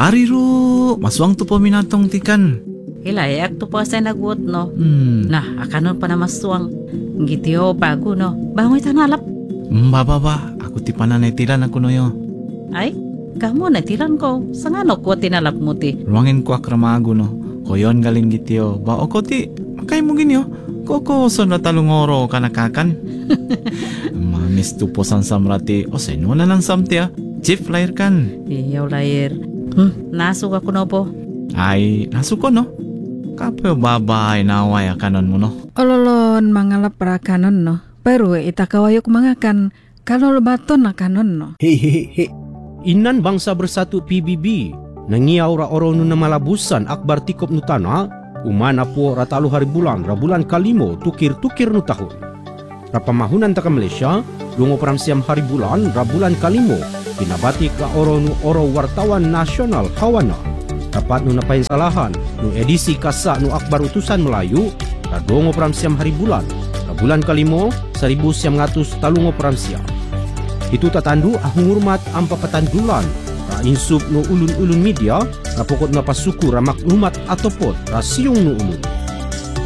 Ari ro, maswang tu paminatong tikan. Ilayak tu pa sa nagut no. Nah, Akanon pa na maswang. Ngitiyo bago no. Bangoy tanalap. Baba, aku tipanan tilan aku noyo. Ay, kamu na tilan ko. Sa nga no ko tinalap mo ti. Ruangin ko akramago no. Koyon galing gitiyo. Ba o ko ti, makay mo ginyo. Koko so na talungoro kanakakan. Mamis tu po san samrati. O seno na lang samti Chief lair kan. Iyaw layir. Nasug ako no po. Ay, nasuko no. Kapo babay naway kanon mo no. Ololon mangalap para kanon no. Pero itakawayok mga kan kanol baton na kanon no. Hehehe. Inan bangsa bersatu PBB. Nangiyaw ra oro nu na malabusan akbar tikop nu tanah. Umana po ratalu hari bulan kalimo tukir-tukir nu tahun. Rapamahunan taka Malaysia, lungo peram siam hari bulan bulan kalimo. Pinabati ka oro nu oro wartawan nasional hawana. Dapat nu napain salahan, nu edisi kasa nu akbar utusan Melayu, radongo peram siam hari bulan kalimo 1900 talungo peram siam. Itu tatandu ahung hormat ampa patandulan, insub nu ulun-ulun media, rapokot na pasuku ramak umat ataupun rasiung nu ulun.